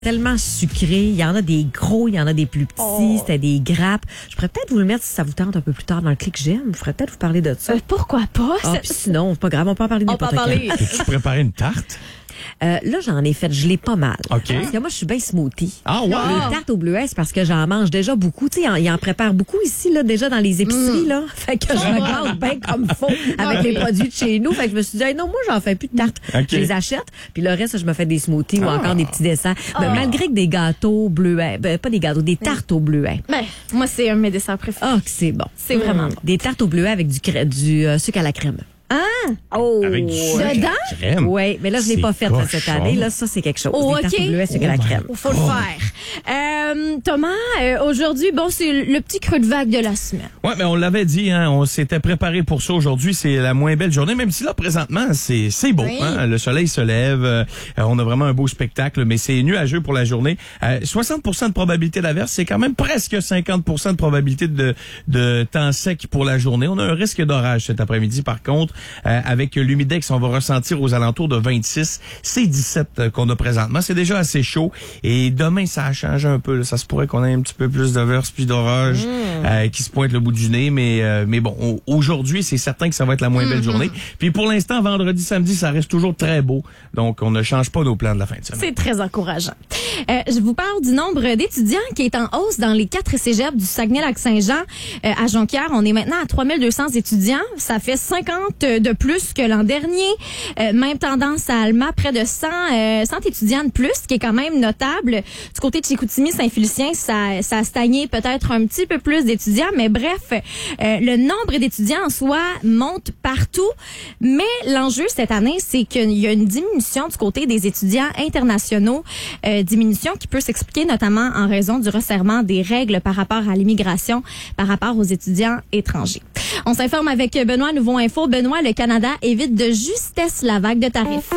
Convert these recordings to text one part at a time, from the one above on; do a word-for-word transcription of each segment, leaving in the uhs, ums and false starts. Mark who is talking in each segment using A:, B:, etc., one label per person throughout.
A: Tellement sucré. Il y en a des gros, il y en a des plus petits. Oh. C'était des grappes. Je pourrais peut-être vous le mettre si ça vous tente un peu plus tard dans le clic j'aime. Je pourrais peut-être vous parler de ça.
B: Euh, pourquoi pas?
A: Ah, puis sinon, c'est pas grave, on peut en parler n'importe quand.
C: Peux-tu préparer une tarte?
A: Euh, là, j'en ai fait, je l'ai pas mal.
C: OK.
A: Parce que moi, je suis bien smoothie.
C: Ah ouais?
A: Les tartes au bleuet, c'est parce que j'en mange déjà beaucoup. Tu sais, ils en préparent beaucoup ici, là, déjà dans les épiceries, mm. là. Fait que je me garde bien comme faut avec okay. les produits de chez nous. Fait que je me suis dit, hey, non, moi, j'en fais plus de tartes. Okay. Je les achète. Puis le reste, je me fais des smoothies ah. ou encore des petits desserts. Ah. Mais malgré que des gâteaux bleuets, ben, pas des gâteaux, des tartes au bleuet.
B: Ben, moi, c'est un de mes desserts préférés.
A: Ah, que c'est bon.
B: C'est mm. vraiment bon.
A: Des tartes au bleuet avec du, cré- du euh, sucre à la crème.
B: Ah! Oh!
C: Avec du sucre à la crème?
A: Oui, mais là, je ne l'ai pas fait
C: cochon.
A: cette année. Là, ça, c'est quelque chose.
B: Oh,
A: des tartes
B: okay.
A: au bleuet, sucre oh à la crème.
B: Il faut oh. le faire. Euh, Thomas, euh, aujourd'hui, bon, c'est le petit creux de vague de la semaine.
C: Oui, mais on l'avait dit, hein, on s'était préparé pour ça aujourd'hui. C'est la moins belle journée, même si là, présentement, c'est c'est beau. Oui. Hein, le soleil se lève. Euh, on a vraiment un beau spectacle, mais c'est nuageux pour la journée. Euh, soixante pour cent de probabilité d'averse, c'est quand même presque cinquante pour cent de probabilité de, de temps sec pour la journée. On a un risque d'orage cet après-midi, par contre, euh, avec l'humidex, on va ressentir aux alentours de vingt-six. C'est dix-sept qu'on a présentement. C'est déjà assez chaud. Et demain, ça change un peu. Là. Ça se pourrait qu'on ait un petit peu plus d'averse puis d'orage mmh. euh, qui se pointe le bout du nez. Mais, euh, mais bon, on, aujourd'hui, c'est certain que ça va être la moins belle mmh. journée. Puis pour l'instant, vendredi, samedi, ça reste toujours très beau. Donc, on ne change pas nos plans de la fin de semaine.
B: C'est très encourageant. Euh, je vous parle du nombre d'étudiants qui est en hausse dans les quatre cégeps du Saguenay-Lac-Saint-Jean. Euh, à Jonquière, on est maintenant à trois mille deux cents étudiants. Ça fait cinquante de plus que l'an dernier. Euh, même tendance à Alma, près de cent, euh, cent étudiants de plus, ce qui est quand même notable. Du côté de Chicoutimi, Saint-Félicien, ça, ça a stagné peut-être un petit peu plus d'étudiants, mais bref, euh, le nombre d'étudiants en soi monte partout. Mais l'enjeu cette année, c'est qu'il y a une diminution du côté des étudiants internationaux, euh, diminution qui peut s'expliquer notamment en raison du resserrement des règles par rapport à l'immigration, par rapport aux étudiants étrangers. On s'informe avec Benoît, Nouveau Info. Benoît, le Canada évite de justesse la vague de tarifs.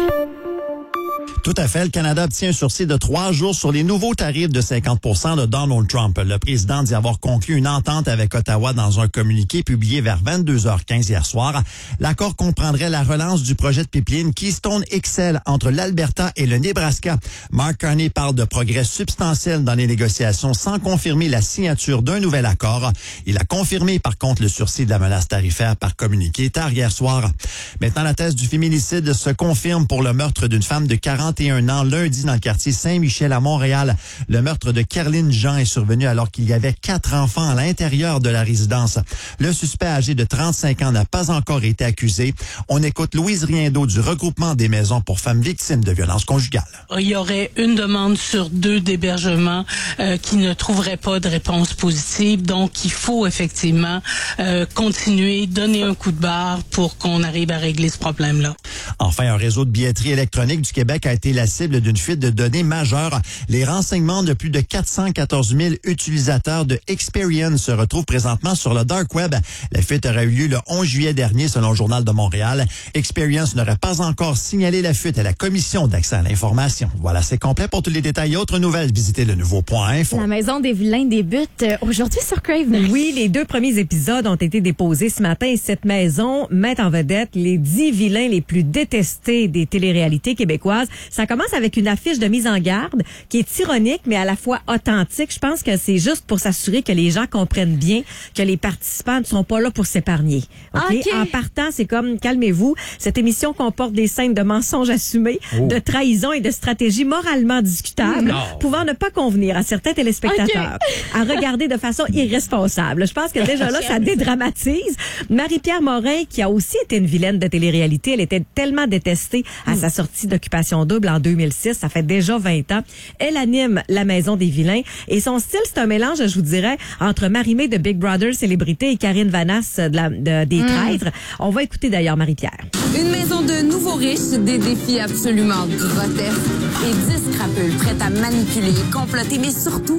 D: Tout à fait. Le Canada obtient un sursis de trois jours sur les nouveaux tarifs de cinquante pour cent de Donald Trump. Le président dit avoir conclu une entente avec Ottawa dans un communiqué publié vers vingt-deux heures quinze hier soir. L'accord comprendrait la relance du projet de pipeline Keystone X L entre l'Alberta et le Nebraska. Mark Carney parle de progrès substantiels dans les négociations sans confirmer la signature d'un nouvel accord. Il a confirmé par contre le sursis de la menace tarifaire par communiqué tard hier soir. Maintenant, la thèse du féminicide se confirme pour le meurtre d'une femme de quarante et un ans lundi dans le quartier Saint-Michel à Montréal. Le meurtre de Kerline Jean est survenu alors qu'il y avait quatre enfants à l'intérieur de la résidence. Le suspect âgé de trente-cinq ans n'a pas encore été accusé. On écoute Louise Riendeau du regroupement des maisons pour femmes victimes de violences conjugales.
E: Il y aurait une demande sur deux d'hébergement euh, qui ne trouverait pas de réponse positive. Donc, il faut effectivement euh, continuer, donner un coup de barre pour qu'on arrive à régler ce problème-là.
D: Enfin, un réseau de billetterie électronique du Québec a été la cible d'une fuite de données majeure. Les renseignements de plus de quatre cent quatorze mille utilisateurs de Experian se retrouvent présentement sur le Dark Web. La fuite aurait eu lieu le onze juillet dernier, selon le Journal de Montréal. Experian n'aurait pas encore signalé la fuite à la Commission d'accès à l'information. Voilà, c'est complet. Pour tous les détails et autres nouvelles, visitez le nouveau point info.
B: La Maison des vilains débute aujourd'hui sur Crave.
A: Oui, les deux premiers épisodes ont été déposés ce matin et cette maison met en vedette les dix vilains les plus détestés des téléréalités québécoises. Ça commence avec une affiche de mise en garde qui est ironique, mais à la fois authentique. Je pense que c'est juste pour s'assurer que les gens comprennent bien que les participants ne sont pas là pour s'épargner. Okay? Okay. En partant, c'est comme, calmez-vous, cette émission comporte des scènes de mensonges assumés, oh. de trahison et de stratégies moralement discutables, non. pouvant ne pas convenir à certains téléspectateurs okay. à regarder de façon irresponsable. Je pense que déjà là, ça dédramatise. Marie-Pierre Morin, qui a aussi été une vilaine de télé-réalité, elle était tellement détestée à mm. sa sortie d'Occupation Double en deux mille six, ça fait déjà vingt ans. Elle anime La Maison des vilains et son style, c'est un mélange, je vous dirais, entre Marie-Mé de Big Brother Célébrité et Karine Vanasse de, la, de des mm. Traîtres. On va écouter d'ailleurs Marie-Pierre.
F: Une maison de nouveaux riches, des défis absolument grotesques et dix crapules prêtes à manipuler, comploter, mais surtout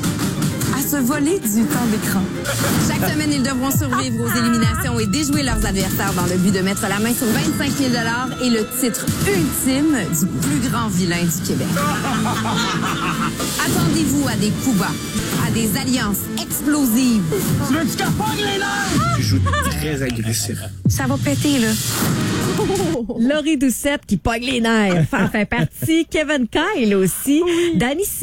F: à se voler du temps d'écran. Chaque semaine, ils devront survivre aux éliminations et déjouer leurs adversaires dans le but de mettre la main sur vingt-cinq mille dollars et le titre ultime du plus grand vilain du Québec. Attendez-vous à des coups bas, à des alliances explosives.
G: Tu veux que tu capotes les nerfs?
H: Je joue très agressif.
F: Ça va péter, là.
A: Laurie Doucette qui pogne les nerfs en fait partie. Kevin Kyle aussi. Oui. Danny